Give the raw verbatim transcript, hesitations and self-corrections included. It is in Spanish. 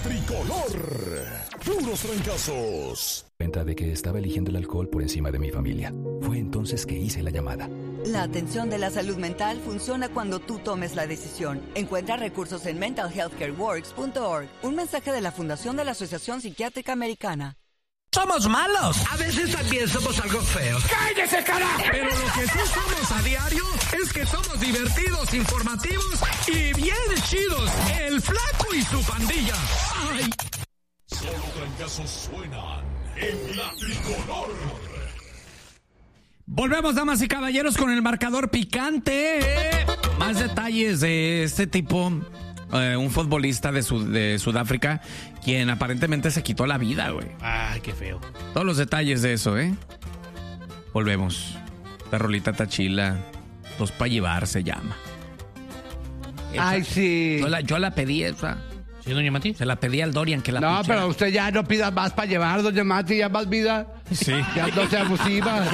Tricolor. Puros trancazos. Cuenta de que estaba eligiendo el alcohol por encima de mi familia. Fue entonces que hice la llamada. La atención de la salud mental funciona cuando tú tomes la decisión. Encuentra recursos en mental health care works punto org. Un mensaje de la Fundación de la Asociación Psiquiátrica Americana. Somos malos. A veces también somos algo feos. ¡Cállese, carajo! Pero lo que sí somos a diario es que somos divertidos, informativos y bien chidos. El Flaco y su pandilla. ¡Ay! Solo trancazos suenan en la Tricolor. Volvemos, damas y caballeros, con el marcador picante. Más detalles de este tipo. Eh, un futbolista de, Sud- de Sudáfrica, quien aparentemente se quitó la vida, güey. Ay, qué feo. Todos los detalles de eso, ¿eh? Volvemos. La rolita Tachila. Dos para llevar se llama. Esa- Ay, sí. Yo la, yo la pedí esa. ¿Sí, doña Mati? Se la pedí al Dorian que la No, puchara. pero usted ya no pida más para llevar, doña Mati, ya más vida. Sí. Ya no sea abusiva.